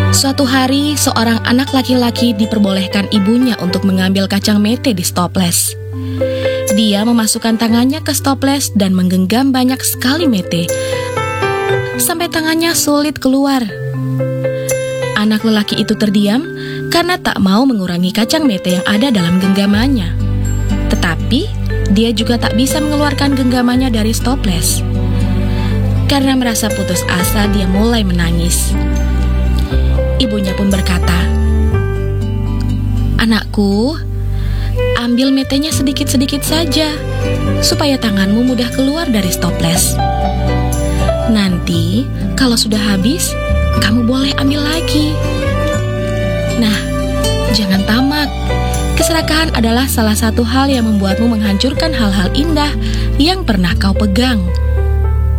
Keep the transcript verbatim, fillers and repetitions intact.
Suatu hari, seorang anak laki-laki diperbolehkan ibunya untuk mengambil kacang mete di stoples. Dia memasukkan tangannya ke stoples dan menggenggam banyak sekali mete, sampai tangannya sulit keluar. Anak lelaki itu terdiam karena tak mau mengurangi kacang mete yang ada dalam genggamannya. Tetapi, dia juga tak bisa mengeluarkan genggamannya dari stoples. Karena merasa putus asa, dia mulai menangis. Ibunya pun berkata, "Anakku, ambil metenya sedikit-sedikit saja, supaya tanganmu mudah keluar dari stoples. Nanti, kalau sudah habis, kamu boleh ambil lagi. Nah, jangan tamak. Keserakahan adalah salah satu hal yang membuatmu menghancurkan hal-hal indah yang pernah kau pegang."